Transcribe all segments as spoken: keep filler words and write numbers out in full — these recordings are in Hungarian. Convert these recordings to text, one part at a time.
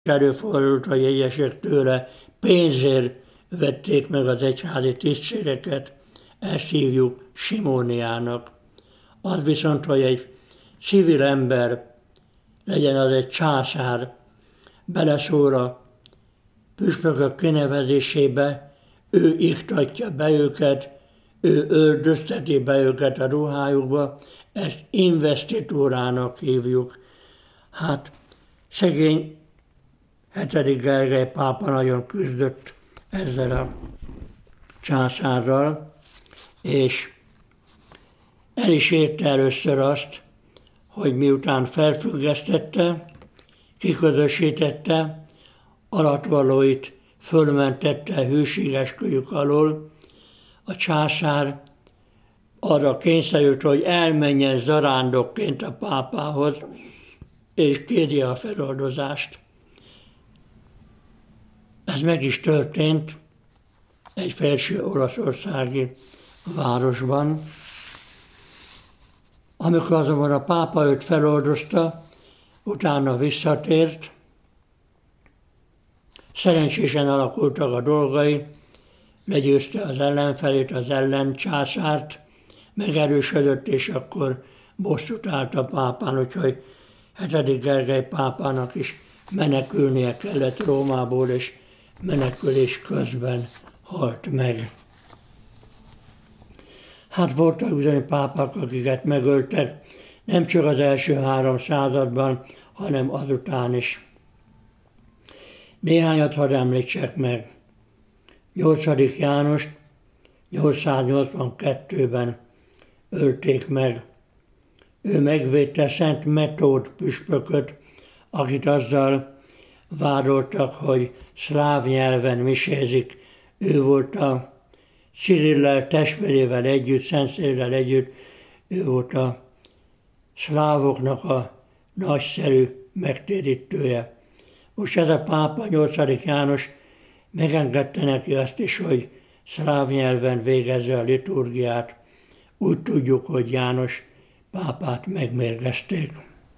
Előfordult, hogy egyesek tőle pénzért vették meg az egyházi tisztségeket, ezt hívjuk simóniának. Az viszont, hogy egy civil ember, legyen az egy császár, beleszól a püspökök kinevezésébe, ő iktatja be őket, ő öldözteti be őket a ruhájukba, ezt investitúrának hívjuk. Hát szegény hetedik Gergely pápa nagyon küzdött ezzel a császárral, és el is érte először azt, hogy miután felfüggesztette, kiközösítette, alattvalóit fölmentette hűségesküjük alól, a császár arra kényszerült, hogy elmenjen zarándokként a pápához, és kérje a feloldozást. Ez meg is történt egy felső olaszországi városban. Amikor azonban a pápa őt feloldozta, utána visszatért, szerencsésen alakultak a dolgai, legyőzte az ellenfelét, az ellencsászárt, megerősödött, és akkor bosszút állt a pápán, úgyhogy hetedik Gergely pápának is menekülnie kellett Rómából, és menekülés közben halt meg. Hát voltak bizony pápák, akiket megöltek, nem csak az első három században, hanem azután is. Néhányat hadd említsek meg. nyolcadik Jánost nyolcszáznyolcvankettőben ölték meg. Ő megvédte Szent Metód püspököt, akit azzal vádoltak, hogy szláv nyelven misézik. Ő volt a Cirillel testvérével együtt, Szentszélrel együtt, ő volt a szlávoknak a nagyszerű megtérítője. Most ez a pápa, nyolcadik János megengedte neki azt is, hogy szláv nyelven végezze a liturgiát. Úgy tudjuk, hogy János pápát megmérgezték.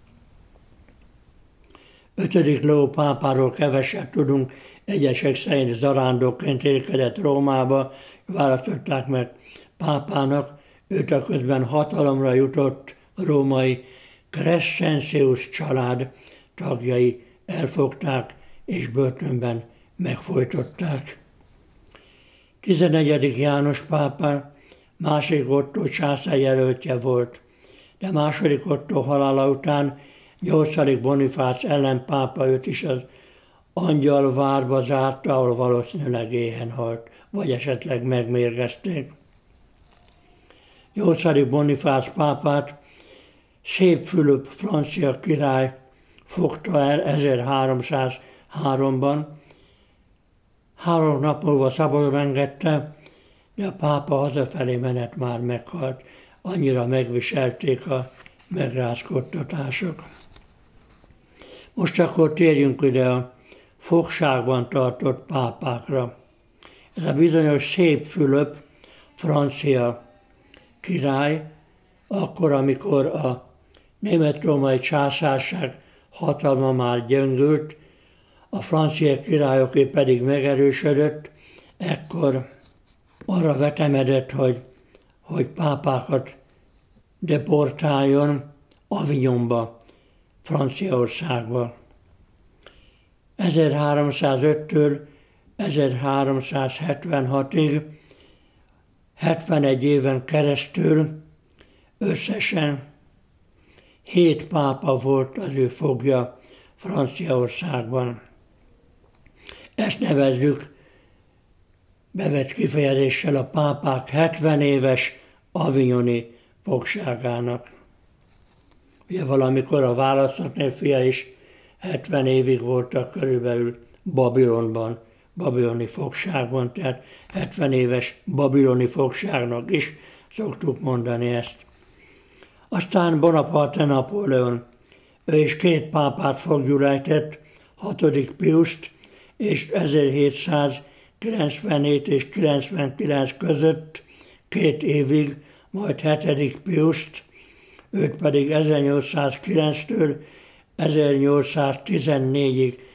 Ötödik Leó pápáról keveset tudunk, egyesek szerint zarándokként érkezett Rómába, választották meg pápának, őt a közben hatalomra jutott római Crescentius család tagjai elfogták és börtönben megfojtották. tizenegyedik János pápa második Ottó császár jelöltje volt, de második Ottó halála után nyolcadik Bonifác ellenpápa őt is az Angyalvárba zárta, ahol valószínűleg éhen halt, vagy esetleg megmérgezték. nyolcadik Bonifác pápát Szép Fülöp francia király fogta el ezerháromszázháromban. Három nap múlva szabadon engedte, de a pápa hazafelé menet már meghalt. Annyira megviselték a megrázkódtatások. Most akkor térjünk ide a fogságban tartott pápákra. Ez a bizonyos Szép Fülöp francia király, akkor, amikor a német-római császárság hatalma már gyöngült, a francia királyoké pedig megerősödött, ekkor arra vetemedett, hogy, hogy pápákat deportáljon Avignonba, Franciaországba. ezerháromszázöttől ezerháromszázhetvenhatig, hetvenegy éven keresztül összesen hét pápa volt az ő fogja Franciaországban. Ezt nevezzük bevett kifejezéssel a pápák hetven éves avignoni fogságának. Ugye valamikor a választhatné fia is hetven évig voltak körülbelül Babilonban, babiloni fogságban, tehát hetven éves babiloni fogságnak is szoktuk mondani ezt. Aztán Bonaparte Napóleon, ő is két pápát foglyul ejtett, hatodik Piuszt és ezerhétszázkilencvenhét és kilencvenkilenc között két évig, majd hetedik Piuszt, őt pedig ezernyolcszázkilenctől ezernyolcszáztizennégyig